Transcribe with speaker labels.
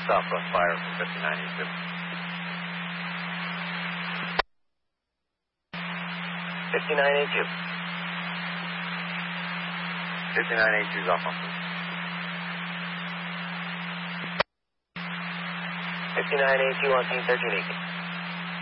Speaker 1: Southwest fire from 5982.
Speaker 2: 5982.
Speaker 1: 5982 is off on
Speaker 2: 5982 on team 1380.